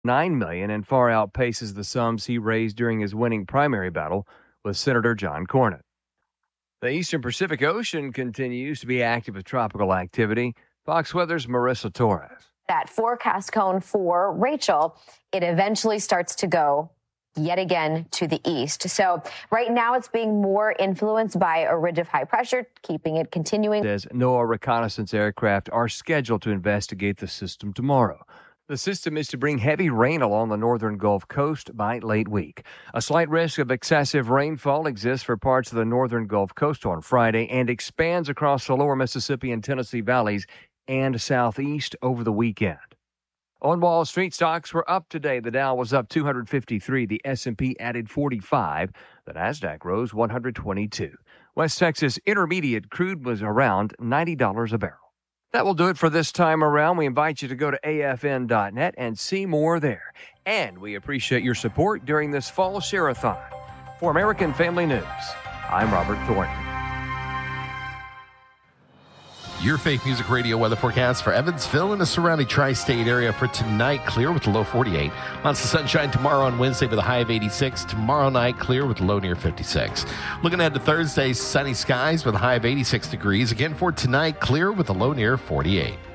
$9 million and far outpaces the sums he raised during his winning primary battle with Senator John Cornyn. The Eastern Pacific Ocean continues to be active with tropical activity. Fox Weather's Marissa Torres. That forecast cone for Rachel, it eventually starts to go yet again to the east. So right now it's being more influenced by a ridge of high pressure, keeping it continuing. As NOAA reconnaissance aircraft are scheduled to investigate the system tomorrow. The system is to bring heavy rain along the northern Gulf Coast by late week. A slight risk of excessive rainfall exists for parts of the northern Gulf Coast on Friday and expands across the lower Mississippi and Tennessee valleys and southeast over the weekend. On Wall Street, stocks were up today. The Dow was up 253. The S&P added 45. The Nasdaq rose 122. West Texas Intermediate crude was around $90 a barrel. That will do it for this time around. We invite you to go to afn.net and see more there. And we appreciate your support during this fall share-a-thon. For American Family News, I'm Robert Thornton. Your Faith Music Radio weather forecast for Evansville and the surrounding tri-state area for tonight. Clear with a low 48. Lots of sunshine tomorrow on Wednesday with a high of 86. Tomorrow night, clear with a low near 56. Looking ahead to Thursday, sunny skies with a high of 86 degrees. Again for tonight, clear with a low near 48.